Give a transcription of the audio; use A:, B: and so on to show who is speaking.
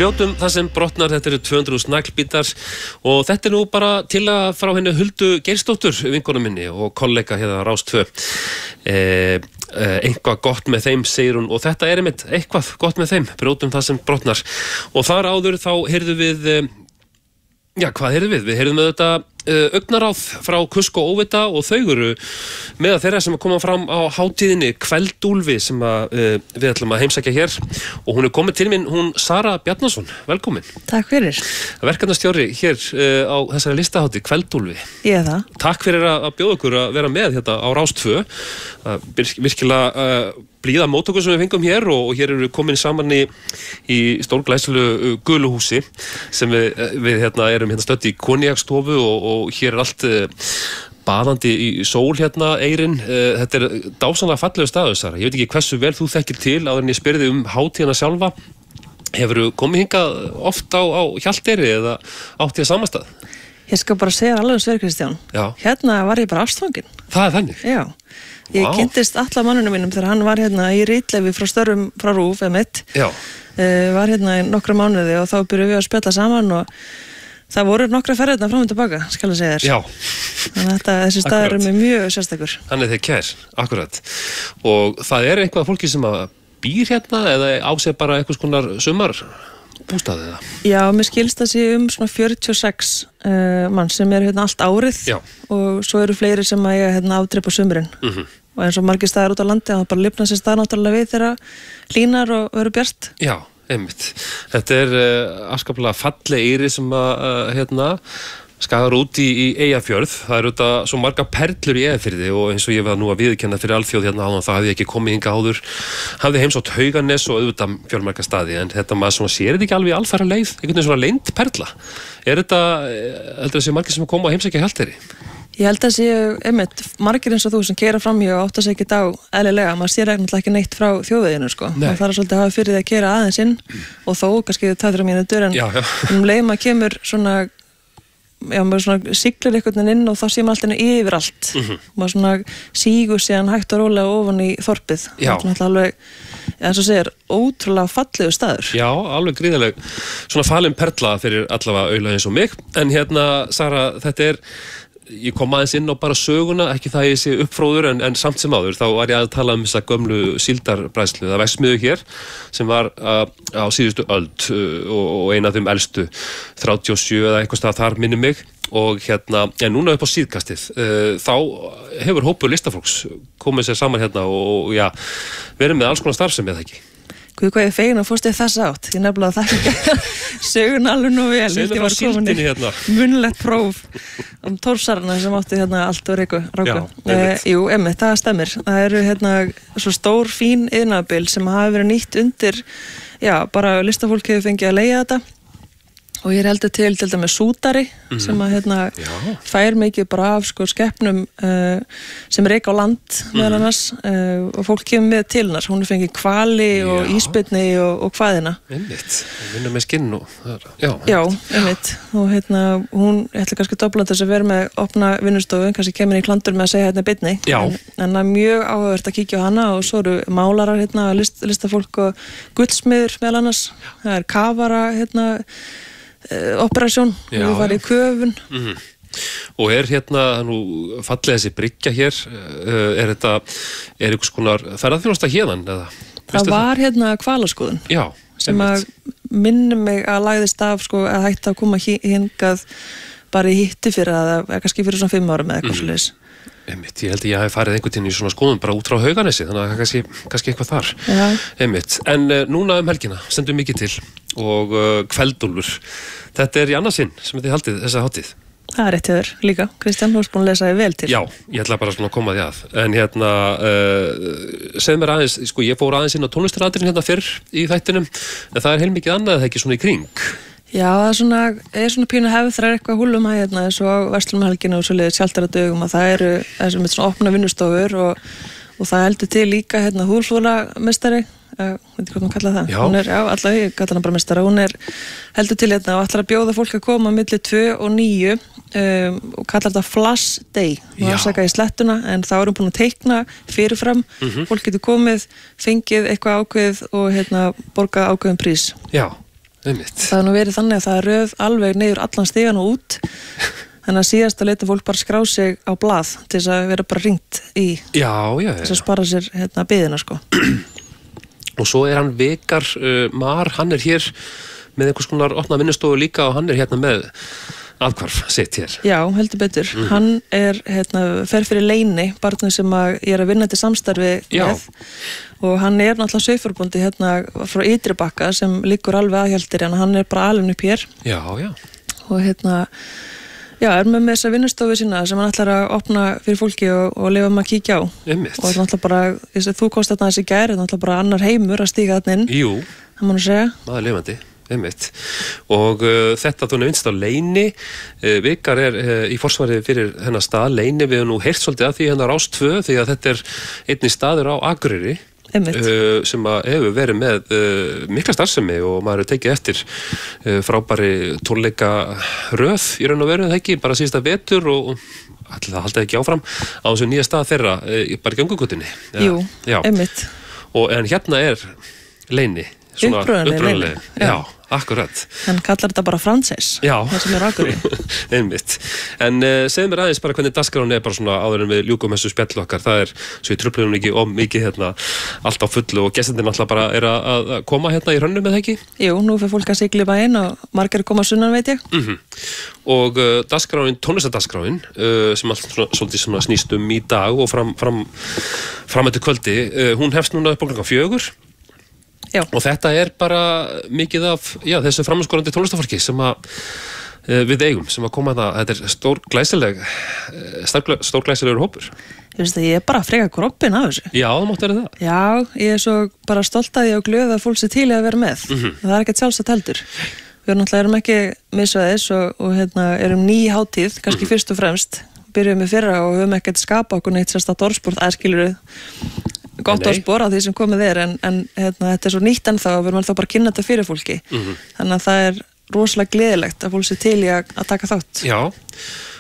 A: Brjótum það sem brotnar, þetta eru 200 naglbítar og þetta nú bara til að frá henni Huldu Geirsdóttur, vinkonu minni og kollega hérna á Rás 2. Eitthvað gott með þeim, segir hún, og þetta einmitt eitthvað gott með þeim, brjótum það sem brotnar. Og þar áður þá heyrðum við, hvað heyrðum við? Við heyrðum með þetta augnaráð frá Kusk og Óvita og þau eru með þeirra sem að koma fram á hátíðinni Kveldúlfi sem við ætlum að heimsækja hér og hún komið til mín, hún Sara Bjarnason, velkomin.
B: Takk fyrir.
A: Verkefnastjóri hér á þessari listahátíð Kveldúlfi.
B: Ég er það.
A: Takk fyrir að bjóða okkur að vera með þetta á Rás 2. Virkilega blíða móttöku sem við fengum hér og hér eru komin saman í stórglæsilu guluhúsi sem við erum stödd í konjakstofu og hér allt baðandi í sól Eyrin. Þetta dásamlega fallegu staður, Sara. Ég veit ekki hversu vel þú þekkir til áður en ég spyrði hátíðina sjálfa. Hefurðu komið hingað oft á Hjalteyri eða átt í samastað?
B: Ég skal bara segja alveg sver, Kristján.
A: Já.
B: Hérna var ég bara ástfangin.
A: Það er þannig?
B: Já. Ég kynntist alla mannunum mínum þegar hann var í ritleifi frá störfum frá RÚV mitt.
A: Já.
B: Var í nokkra mánuði og þá byrjuðum við að spjalla saman og það voru nokkra ferðirna fram og tilbaka, skal ég segja þér.
A: Já.
B: Þannig að þessi staður er mjög sérstakur.
A: Þannig þeir kær, akkurat. Og það er eitthvað fólki sem að býr eða á sig bara eitthvað skonar sumarbústað eða? Já,
B: mér skilst það sé svona 46 mann sem eru allt árið. Já. Og svo eru fleiri sem að eiga afdreip á sumrin. Og eins og margir staðar út á landi, það bara lifna sér stað náttúrulega við þegar hlýnar og verður bjart.
A: Já, einmitt. Þetta er afskaplega falleg eyri sem að skagar út í Eyjafjörð. Það eru þetta svo marga perlur í Eyjafirði og eins og ég var nú að viðurkenna fyrir alþjóð áðan, það hafði ég ekki komið hingað áður, hafði heimsótt Hauganes og auðvitað fjölmarga staði, en þetta maður svona sér þetta ekki alveg alfæra leið, einhvern veginn svona leynd perla. Er þetta, heldur það sé margir sem koma að heimsækja Hjalteyri?
B: Ég held að sé, margir eins og þú sem keyra fram hjá og átta sig ekkert á eðlilega, maður sér náttúrulega ekki neitt frá þjóðveginu, sko. Maður þarf svolítið að hafa fyrir því að keyra aðeins inn og þó kannski 2-3 mínútur, en leið maður kemur svona, maður svona siglir einhvern veginn inn og þá sé maður alltaf yfir allt. Maður svona sígur síðan hægt og rólega ofan í þorpið. Já. Það er alveg, eins og segir, ótrúlega fallegu staður.
A: Já, alveg gríðaleg. Svona falin perla fyrir allavega auðlega eins og mig. En Sara, þetta ég kom aðeins inn á bara söguna, ekki það ég sé uppfróður en samt sem áður, þá var ég að tala þessa gömlu síldarbræðslu, það verksmiðju hér sem var á síðustu öld og eina af þeim elstu 37 eða eitthvað stað þar minni mig og en núna upp á síðkastið þá hefur hópur listafólks komið sér saman og verið með alls konar starfsemi eða ekki.
B: Guð, hvað ég fegin að fórst þess átt. Ég nefnilega þakka ekki sögun alveg nú vel.
A: Segðu frá síldinni
B: munnlegt próf Tórsarna sem átti allt og ráku. Jú, það stemmir. Það eru svo stór fín iðnaðarbil sem hafi verið nýtt undir, bara listafólk hefur fengið að leigja þetta. Og ég heldur til dæmis sútari sem að fær mikið bara af skepnum sem reka á land meðal annars og fólk kemur með til hennar. Hún fengið hvali og ísbirni og hvaðina.
A: Einmitt, vinna með skinn og
B: Já, einmitt. Og hún ætla kannski doblandi þess að vera með opna vinnustofu, kannski kemur í klandur með að segja birni. En það er mjög áhugavert að kíkja á hana og svo eru málarar listafólk og gullsmiður meðal annars. Það er kafara operasjón og við varum í köfun.
A: Og nú fallið þessi bryggja hér er einhvers konar ferðarþjónusta héðan eða?
B: Það var hvalaskoðun sem að minnum mig að lagðist af að hætta að koma hingað bara í hitti fyrir eða kannski fyrir svona 5 árum eða eitthvað svoleiðis.
A: Einmitt, ég held að ég hef farið einhvern tímann í svona skoðun bara út frá Hauganesi, þannig að það kannski eitthvað þar. Einmitt, en núna helgina stendur mikið til og Kveldúlfur. Þetta er í annað sinn sem þið haldið þessa hátíð.
B: Það er rétt hjá þér líka. Kristján, þú ert búin að lesa þig vel til.
A: Já, ég ætla bara svona að koma því að. En segð mér aðeins, ég fór aðeins inn á tónlistaratriðin fyrr í þættinum, en það er heilmikið annað ekki svona í kring.
B: Já, það er svona pínu hefð, það er eitthvað húlum eins og á Verslunarhelginu og svoleiðis Tjaldaradögum að það eru með svona opna vinnustofur og það heldur til líka húlfúlamestari, veit ekki hvað maður kalla það. Hún allavega, ég kalla hana bara mestara, hún heldur til og ætlar að bjóða fólk að koma milli 2 og 9 og kallar þetta Flash Day. Nú afsaka ég slettuna, en þá erum búin að teikna fyrirfram, fólk getur komið, fengið eitthvað ákveðið og borga ákveðin prís.
A: Já.
B: Það hefur nú verið þannig að það er röð alveg niður allan stigan og út þannig að síðast að leita fólk bara skrá sig á blað til þess að vera bara ringt í
A: já.
B: Til þess að spara sér biðina sko.
A: Og svo er hann Vikar Mar, hann er hér með einhvers konar opna vinnustofu líka og hann er hérna með aðhvarf sitt hér. Já, heldur betur. Hann er, fer fyrir Leini, barnið sem ég er að vinna til samstarfi með og hann er náttúrulega sauðfjárbóndi frá Ytribakka sem liggur alveg aðhjaldir en hann er bara alveg upp hér. Já. Og er með þessa vinnustofu sína sem hann ætlar að opna fyrir fólki og lefa maður að kíkja á. Einmitt. Og náttúrulega bara, þú komst þarna þessi gær, náttúrulega bara annar heimur að stíga þarna inn. Jú. Það má nú segja. Það er lifandi. Einmitt. Og þetta þú nefnst á Leini, Vikar er í forsvari fyrir hennar stað Leini, við hefum nú heyrt svolítið að því hennar Rás 2 því að þetta er einnig staður á Akureyri sem að hefur verið með mikla starfsemi og maður hefur tekið eftir frábæri tónleika röð í raun og veru, það ekki, bara síðasta vetur og það haldi ekki áfram á þessu nýja stað þeirra, bara í göngugutinni. Jú, einmitt. En hérna er Leini upprunalega. Já, akkurat. Hann kallar þetta bara franchise. Já. Það sem er Akureyri. Einmitt. En segðu mér aðeins bara hvernig dagskráin er bara svona áður en við ljúkum þessu spjalli okkar. Það er, svo ég truflum ekki mikið allt á fullu og gestirnir náttúrulega bara er að koma í Hrönnu með það ekki? Jú, nú fyrir fólk að sigla í bæinn og margir koma sunnan veit ég. Og dagskráin, tónlistardagskráin sem allt svolítið snýst í dag og fram eftir kvöldi, hún hefst núna upp á klukkan 4. Já. Og þetta er bara mikið af þessu framúrskorandi tónlistafólki sem við eigum, sem að koma þetta er stórglæsilegur hópur. Ég er bara freka kroppin af þessu. Já, það mátti vera það. Já, ég er svo bara stolt að ég og glöð að fólk sé til að vera með. Það er ekkert sjálfsagt heldur. Við erum ekki misvæðis og erum ný hátíð, kannski fyrst og fremst. Byrjuðum við fyrra og höfum ekkert skapa okkur neitt sérstakt orðspor, skilurðu gott orðspor á því sem komið er en þetta er svo nýtt ennþá og við erum þá bara að kynna þetta fyrir fólki þannig að það er rosalega gleðilegt að fólk sé til í að taka þátt. Já,